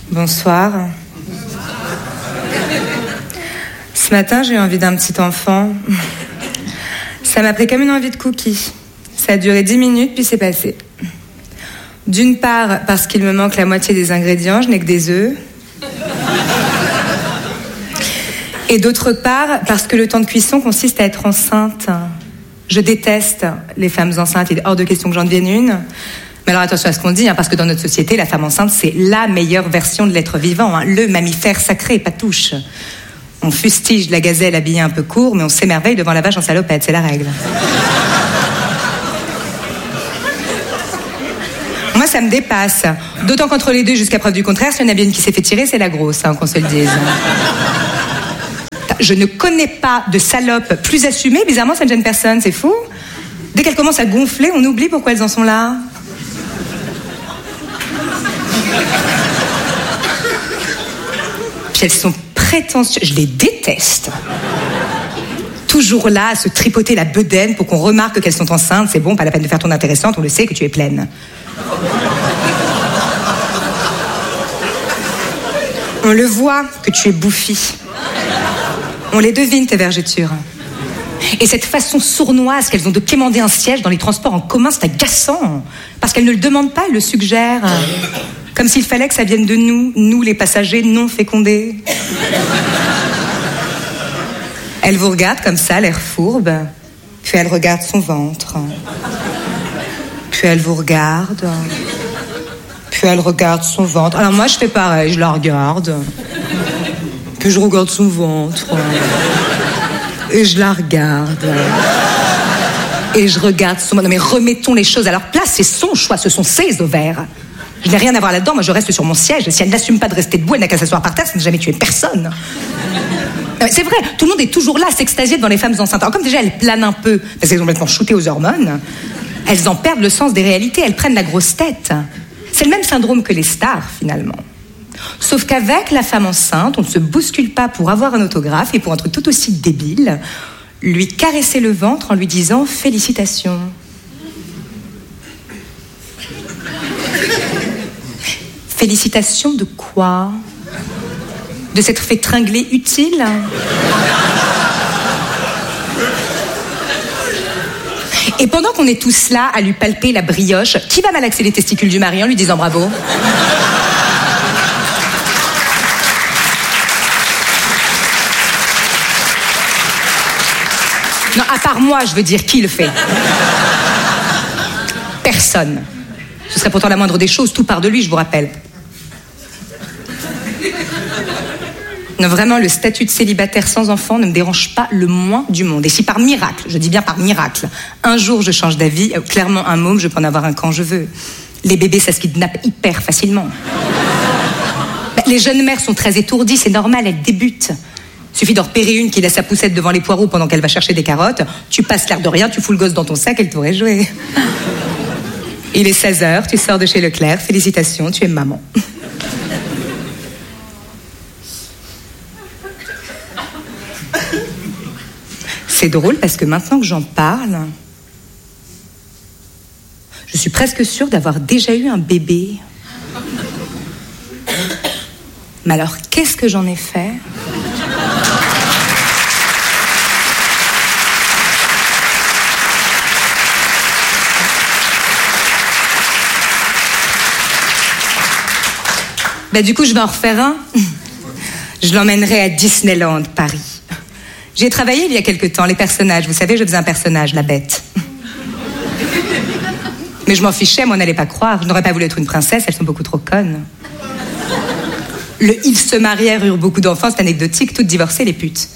Bonsoir. Ce matin, j'ai eu envie d'un petit enfant. Ça m'a pris comme une envie de cookie. Ça a duré 10 minutes, puis c'est passé. D'une part, parce qu'il me manque la moitié des ingrédients, je n'ai que des œufs. Et d'autre part, parce que le temps de cuisson consiste à être enceinte. Je déteste les femmes enceintes, il est hors de question que j'en devienne une. Mais alors attention à ce qu'on dit, parce que dans notre société, la femme enceinte, c'est la meilleure version de l'être vivant, le mammifère sacré, pas touche. On fustige la gazelle habillée un peu court, mais on s'émerveille devant la vache en salopette, c'est la règle. Moi, ça me dépasse. D'autant qu'entre les deux, jusqu'à preuve du contraire, si on a bien une qui s'est fait tirer, c'est la grosse, qu'on se le dise. Je ne connais pas de salope plus assumée, bizarrement, ça ne gêne personne, c'est fou. Dès qu'elles commencent à gonfler, on oublie pourquoi elles en sont là. Puis elles sont prétentieuses, je les déteste. Toujours là à se tripoter la bedaine pour qu'on remarque qu'elles sont enceintes, c'est bon, pas la peine de faire ton intéressante, on le sait que tu es pleine. On le voit que tu es bouffie. On les devine, tes vergetures. Et cette façon sournoise qu'elles ont de quémander un siège dans les transports en commun, c'est agaçant. Parce qu'elles ne le demandent pas, elles le suggèrent. Comme s'il fallait que ça vienne de nous les passagers non fécondés. Elle vous regarde comme ça, l'air fourbe, puis elle regarde son ventre. Puis elle vous regarde, puis elle regarde son ventre. Alors moi, je fais pareil, je la regarde. Puis je regarde son ventre. Et je la regarde. Et je regarde son... Non mais remettons les choses à leur place, c'est son choix, ce sont ses ovaires. Je n'ai rien à voir là-dedans, moi je reste sur mon siège. Si elle n'assume pas de rester debout, elle n'a qu'à s'asseoir par terre, ça n'a jamais tué personne. C'est vrai, tout le monde est toujours là à s'extasier devant les femmes enceintes. Alors comme déjà elles planent un peu, parce qu'elles sont complètement shootées aux hormones, elles en perdent le sens des réalités, elles prennent la grosse tête. C'est le même syndrome que les stars, finalement. Sauf qu'avec la femme enceinte, on ne se bouscule pas pour avoir un autographe et pour un truc tout aussi débile, lui caresser le ventre en lui disant « Félicitations ». Félicitations de quoi ? De s'être fait tringler utile ? Et pendant qu'on est tous là à lui palper la brioche, qui va malaxer les testicules du mari en lui disant bravo ? Non, à part moi, je veux dire, qui le fait ? Personne. Ce serait pourtant la moindre des choses, tout part de lui, je vous rappelle. Non, vraiment, le statut de célibataire sans enfant ne me dérange pas le moins du monde. Et si par miracle, je dis bien par miracle, un jour je change d'avis, clairement un môme, je peux en avoir un quand je veux. Les bébés, ça se kidnappe hyper facilement. Les jeunes mères sont très étourdies, c'est normal, elles débutent. Suffit d'en repérer une qui laisse sa poussette devant les poireaux pendant qu'elle va chercher des carottes. Tu passes l'air de rien, tu fous le gosse dans ton sac, elle t'aurait joué. Il est 16h, tu sors de chez Leclerc, félicitations, tu es maman. C'est drôle parce que maintenant que j'en parle, je suis presque sûre d'avoir déjà eu un bébé. Mais alors, qu'est-ce que j'en ai fait ? Du coup, je vais en refaire un. Je l'emmènerai à Disneyland, Paris. J'y ai travaillé il y a quelque temps, les personnages. Vous savez, je faisais un personnage, la bête. Mais je m'en fichais, moi, on n'allait pas croire. Je n'aurais pas voulu être une princesse, elles sont beaucoup trop connes. Ils se marièrent, eurent beaucoup d'enfants, c'est anecdotique, toutes divorcées, les putes.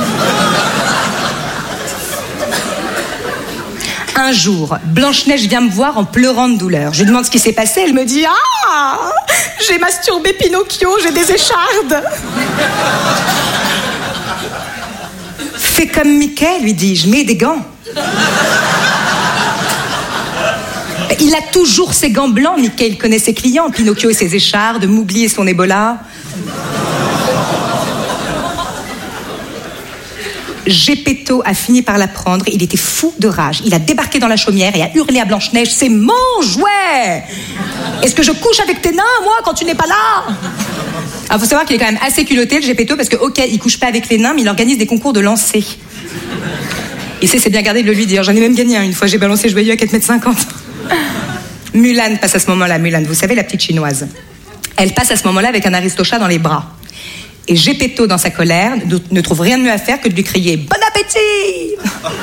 Un jour, Blanche-Neige vient me voir en pleurant de douleur. Je lui demande ce qui s'est passé, elle me dit « Ah, j'ai masturbé Pinocchio, j'ai des échardes !» Fais comme Mickey, lui dis-je, mets des gants. Il a toujours ses gants blancs, Mickey, il connaît ses clients, Pinocchio et ses échardes, Mowgli et son Ebola. Geppetto a fini par la prendre, il était fou de rage. Il a débarqué dans la chaumière et a hurlé à Blanche-Neige « C'est mon jouet ! Est-ce que je couche avec tes nains, moi, quand tu n'es pas là ?» Alors, faut savoir qu'il est quand même assez culotté, le Gepetto, parce que, ok, il couche pas avec les nains, mais il organise des concours de lancer. Et c'est bien gardé de le lui dire. J'en ai même gagné un une fois, j'ai balancé joyeux à 4,50 m. Mulan passe à ce moment-là, Mulan, vous savez, la petite chinoise. Elle passe à ce moment-là avec un aristochat dans les bras. Et Gepetto, dans sa colère, ne trouve rien de mieux à faire que de lui crier « Bon appétit !»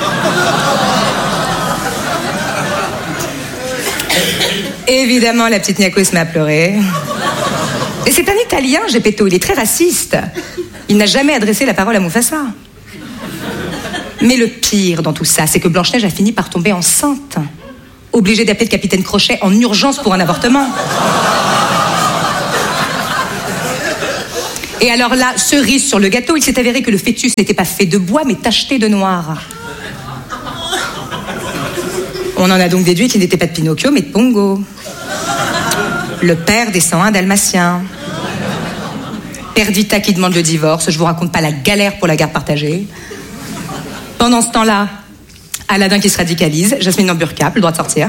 Évidemment, la petite Niaco se met à pleurer. Et c'est un Italien, Gepetto, il est très raciste. Il n'a jamais adressé la parole à Mufasa. Mais le pire dans tout ça, c'est que Blanche-Neige a fini par tomber enceinte. Obligée d'appeler le capitaine Crochet en urgence pour un avortement. Et alors là, cerise sur le gâteau, il s'est avéré que le fœtus n'était pas fait de bois, mais tacheté de noir. On en a donc déduit qu'il n'était pas de Pinocchio, mais de Pongo. Le père des 101 dalmatiens. Perdita qui demande le divorce, je vous raconte pas la galère pour la garde partagée. Pendant ce temps-là, Aladdin qui se radicalise, Jasmine en burqa, plus le droit de sortir.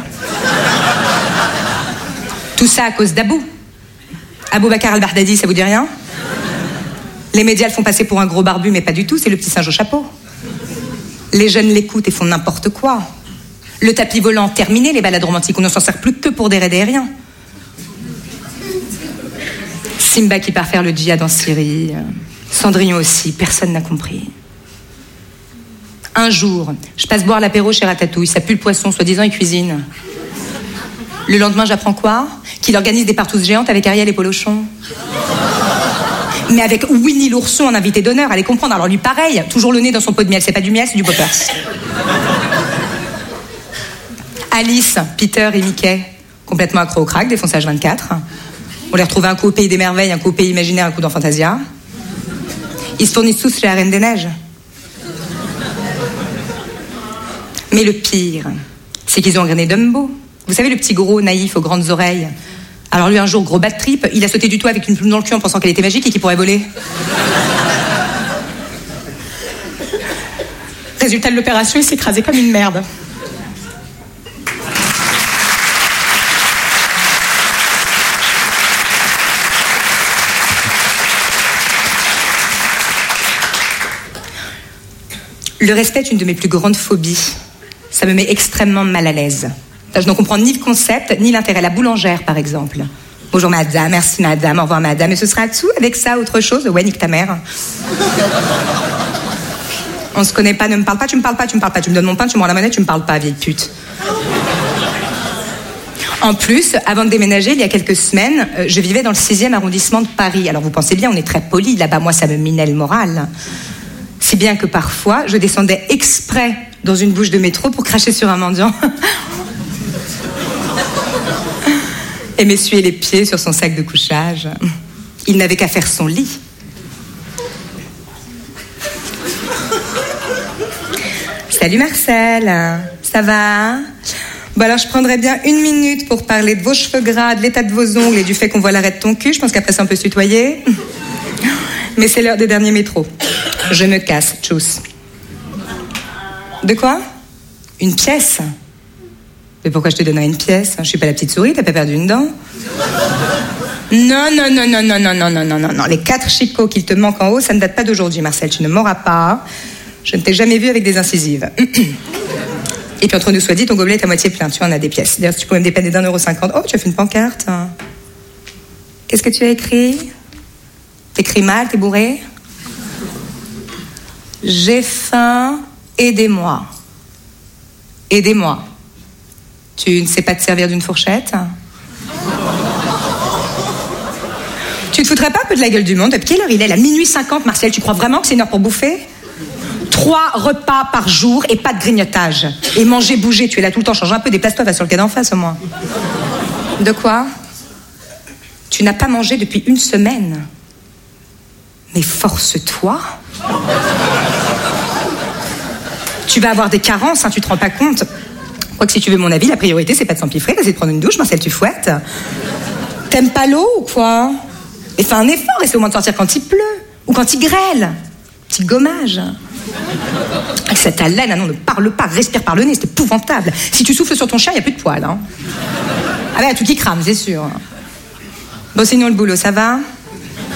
Tout ça à cause d'Abou. Aboubacar al-Baghdadi, ça vous dit rien ? Les médias le font passer pour un gros barbu, mais pas du tout, c'est le petit singe au chapeau. Les jeunes l'écoutent et font n'importe quoi. Le tapis volant, terminé, les balades romantiques, on ne s'en sert plus que pour des raids aériens. Simba qui part faire le djihad en Syrie, Cendrillon aussi, personne n'a compris. Un jour, je passe boire l'apéro chez Ratatouille, ça pue le poisson, soi-disant il cuisine. Le lendemain, j'apprends quoi ? Qu'il organise des partouzes géantes avec Ariel et Polochon. Mais avec Winnie l'ourson en invité d'honneur, allez comprendre. Alors lui, pareil, toujours le nez dans son pot de miel. C'est pas du miel, c'est du poppers. Alice, Peter et Mickey, complètement accro au crack, défonçage 24. On les retrouve un coup au pays des merveilles, un coup au pays imaginaire, un coup dans Fantasia. Ils se fournissent tous chez la Reine des Neiges. Mais le pire, c'est qu'ils ont engrainé Dumbo. Vous savez, le petit gros naïf aux grandes oreilles. Alors lui, un jour, gros bad trip, il a sauté du toit avec une plume dans le cul en pensant qu'elle était magique et qu'il pourrait voler. Résultat de l'opération, il s'est écrasé comme une merde. Le respect est une de mes plus grandes phobies. Ça me met extrêmement mal à l'aise. Je n'en comprends ni le concept, ni l'intérêt. La boulangère, par exemple. Bonjour madame, merci madame, au revoir madame. Et ce sera tout avec ça, autre chose. Ouais, nique ta mère. On se connaît pas, ne me parle pas, tu me parles pas, tu me parles pas. Tu me donnes mon pain, tu me rends la monnaie, tu me parles pas, vieille pute. En plus, avant de déménager, il y a quelques semaines, je vivais dans le 6e arrondissement de Paris. Alors vous pensez bien, on est très poli là-bas. Moi, ça me minait le moral. Si bien que parfois, je descendais exprès dans une bouche de métro pour cracher sur un mendiant. Et m'essuyer les pieds sur son sac de couchage. Il n'avait qu'à faire son lit. Salut Marcel, ça va ? Bon alors je prendrais bien 1 minute pour parler de vos cheveux gras, de l'état de vos ongles et du fait qu'on voit l'arrêt de ton cul. Je pense qu'après ça on peut se tutoyer. Mais c'est l'heure des derniers métros. Je me casse, tchuss. De quoi ? Une pièce ? Mais pourquoi je te donnerais une pièce ? Je suis pas la petite souris, t'as pas perdu une dent ? Non. Les 4 chicots qu'il te manquent en haut, ça ne date pas d'aujourd'hui, Marcel. Tu ne m'auras pas. Je ne t'ai jamais vu avec des incisives. Et puis entre nous soit dit, ton gobelet est à moitié plein. Tu en as des pièces. D'ailleurs, si tu pouvais me dépanner d'1,50 €. Oh, tu as fait une pancarte. Qu'est-ce que tu as écrit ? T'écris mal, t'es bourré ? J'ai faim, aidez-moi. Aidez-moi. Tu ne sais pas te servir d'une fourchette ? Tu te foutrais pas un peu de la gueule du monde ? Depuis quelle heure il est là ? 12h50, Marcel, tu crois vraiment que c'est une heure pour bouffer ? 3 repas par jour et pas de grignotage. Et manger, bouger, tu es là tout le temps, change un peu, déplace-toi, va sur le quai d'en face au moins. De quoi ? Tu n'as pas mangé depuis 1 semaine. Mais force-toi. Tu vas avoir des carences, hein, tu te rends pas compte. Quoique si tu veux mon avis, la priorité c'est pas de s'empiffrer, vas-y de prendre une douche, Marcel, tu fouettes. T'aimes pas l'eau ou quoi ? Et fais un effort, essaie au moins de sortir quand il pleut. Ou quand il grêle. Petit gommage. Avec cette haleine, ah non, ne parle pas, respire par le nez, c'est épouvantable. Si tu souffles sur ton chat, il n'y a plus de poils. Hein. Ah ben, tout qui crame, c'est sûr. Bon, sinon le boulot, ça va ?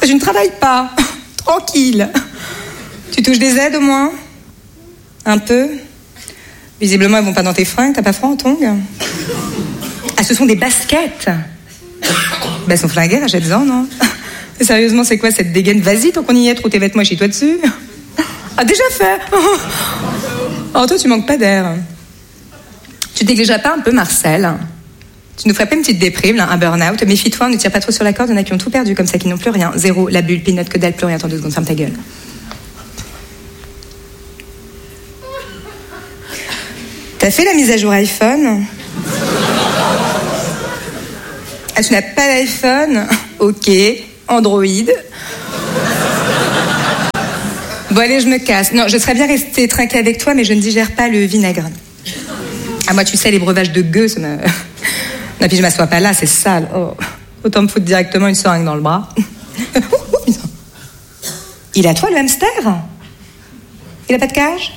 Je ne travaille pas. Tranquille. Tu touches des aides au moins? Un peu? Visiblement, elles vont pas dans tes fringues. T'as pas froid en tongs? Ah, ce sont des baskets. Elles sont flinguées, achète-en, non? Sérieusement, c'est quoi cette dégaine? Vas-y, tant qu'on y est, trouve tes vêtements, chie-toi dessus. Ah, déjà fait. Oh, toi, tu manques pas d'air. Tu négligerais pas un peu Marcel? Tu nous ferais pas une petite déprime, là, un burn-out? Méfie-toi, ne tire pas trop sur la corde, il y en a qui ont tout perdu comme ça, qui n'ont plus rien. Zéro, la bulle, peanut, que dalle, plus rien. Attends 2 secondes, ferme ta gueule. T'as fait la mise à jour iPhone? Ah, tu n'as pas d'iPhone? Ok, Android. Bon, allez, je me casse. Non, je serais bien restée trinquée avec toi, mais je ne digère pas le vinaigre. Ah, moi, tu sais, les breuvages de gueux, ça me... Non, puis je m'assois pas là, c'est sale. Oh. Autant me foutre directement une seringue dans le bras. Il est à toi, le hamster? Il a pas de cage?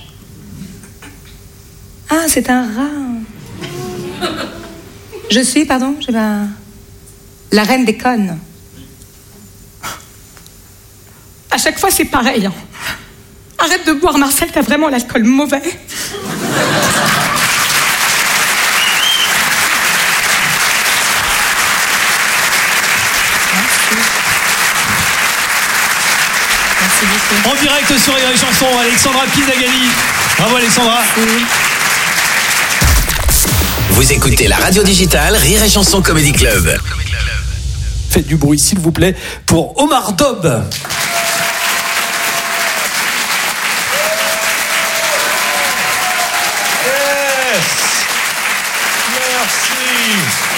Ah, c'est un rat. Je suis, pardon, j'ai pas... La reine des connes. À chaque fois, c'est pareil. Hein. Arrête de boire, Marcel, t'as vraiment l'alcool mauvais. Merci. Merci beaucoup. En direct sur Rire et Chanson, Alexandra Pisagani. Bravo Alexandra. Oui. Vous écoutez la radio digitale Rire et Chanson Comedy Club. Faites du bruit s'il vous plaît pour Omar Dob. Yes. Merci.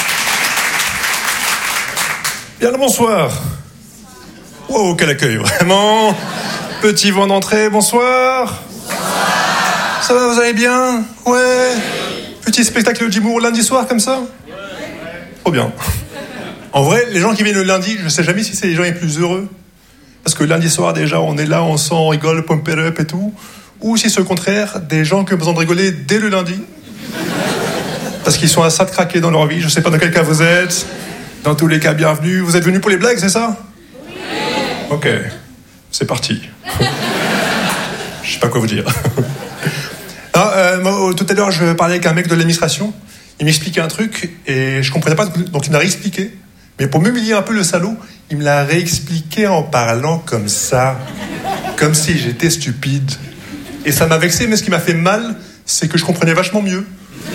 Bien le bonsoir. Wow, quel accueil, vraiment. Petit vent d'entrée, bonsoir. Ça va, vous allez bien? Ouais. Petit spectacle d'humour lundi soir comme ça? Trop bien. En vrai, les gens qui viennent le lundi, je sais jamais si c'est les gens les plus heureux. Parce que lundi soir, déjà, on est là, on sent, on rigole, pump it up et tout. Ou si c'est au contraire, des gens qui ont besoin de rigoler dès le lundi. Parce qu'ils sont à ça de craquer dans leur vie. Je sais pas dans quel cas vous êtes. Dans tous les cas, bienvenue. Vous êtes venus pour les blagues, c'est ça? Oui. Ok. C'est parti. Je sais pas quoi vous dire. Moi, tout à l'heure, je parlais avec un mec de l'administration. Il m'expliquait un truc et je comprenais pas, donc il m'a réexpliqué. Mais pour m'humilier un peu le salaud, il me l'a réexpliqué en parlant comme ça. Comme si j'étais stupide. Et ça m'a vexé, mais ce qui m'a fait mal, c'est que je comprenais vachement mieux.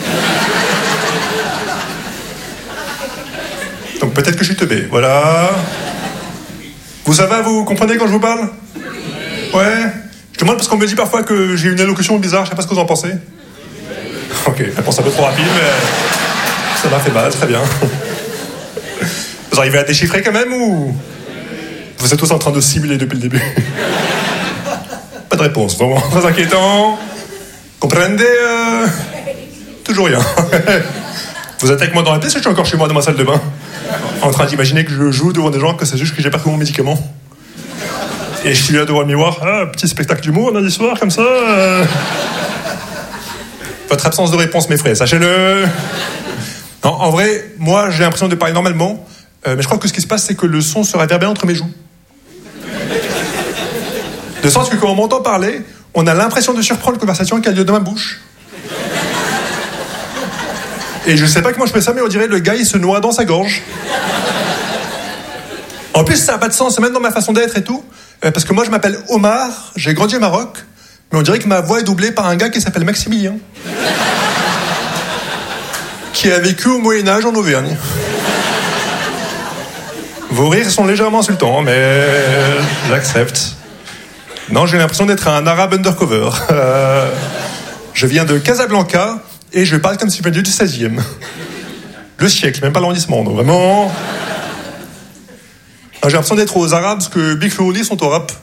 Donc peut-être que je suis teubé, voilà. Vous ça va, vous comprenez quand je vous parle? Ouais. Je demande parce qu'on me dit parfois que j'ai une allocution bizarre, je sais pas ce que vous en pensez. Ok, réponse un peu trop rapide, mais ça m'a fait mal, très bien. Vous arrivez à déchiffrer quand même ou vous êtes tous en train de simuler depuis le début? Pas de réponse, vraiment, très inquiétant. Comprenez toujours rien. Vous êtes avec moi dans la pièce ou je suis encore chez moi dans ma salle de bain? En train d'imaginer que je joue devant des gens, que c'est juste que j'ai pas pris mon médicament. Et je suis là devant le miroir, petit spectacle d'humour lundi soir, comme ça. Votre absence de réponse m'effraie, sachez-le. Non, en vrai, moi, j'ai l'impression de parler normalement, mais je crois que ce qui se passe, c'est que le son se réverbère entre mes joues. De sorte que quand on m'entend parler, on a l'impression de surprendre la conversation qui a lieu dans ma bouche. Et je sais pas comment je fais ça, mais on dirait le gars, il se noie dans sa gorge. En plus, ça n'a pas de sens, même dans ma façon d'être et tout. Parce que moi, je m'appelle Omar, j'ai grandi au Maroc, mais on dirait que ma voix est doublée par un gars qui s'appelle Maximilien. Qui a vécu au Moyen-Âge en Auvergne. Vos rires sont légèrement insultants, mais j'accepte. Non, j'ai l'impression d'être un arabe undercover. Je viens de Casablanca et je parle comme si je venais du 16e. Le siècle, même pas l'arrondissement, donc vraiment... J'ai l'impression d'être aux Arabes parce que Big Flo et Oli sont au rap.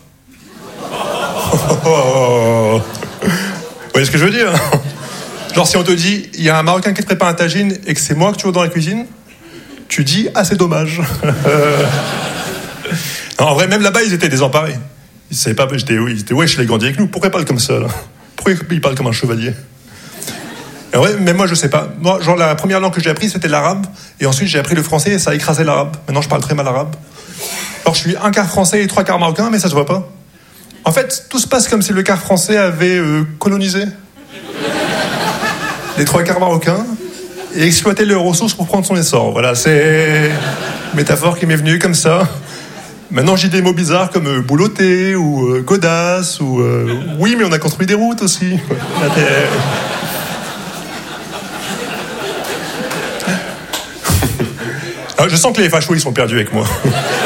Vous voyez ce que je veux dire? Genre si on te dit, il y a un Marocain qui te prépare un tagine et que c'est moi que tu vois dans la cuisine, tu dis, ah c'est dommage. Non, en vrai, même là-bas, ils étaient désemparés. Ils savaient pas, ils étaient ouais, je l'ai grandi avec nous, pourquoi ils parlent comme ça là? Pourquoi ils parlent comme un chevalier? Et en vrai, même moi je sais pas. Moi, genre la première langue que j'ai apprise c'était l'arabe, et ensuite j'ai appris le français et ça a écrasé l'arabe. Maintenant je parle très mal arabe. Alors je suis un quart français et 3 quarts marocain, mais ça se voit pas. En fait, tout se passe comme si le quart français avait colonisé les 3 quarts marocains et exploité leurs ressources pour prendre son essor. Voilà, c'est une métaphore qui m'est venue comme ça. Maintenant, j'ai des mots bizarres comme boulotter ou godasse ou oui, mais on a construit des routes aussi. Alors, je sens que les fachos, ils sont perdus avec moi.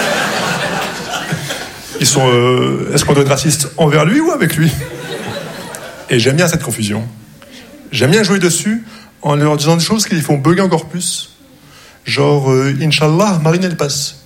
Ils sont... est-ce qu'on doit être raciste envers lui ou avec lui? Et j'aime bien cette confusion. J'aime bien jouer dessus en leur disant des choses qui les font bugger encore plus. Genre, Inch'Allah, Marine, elle passe.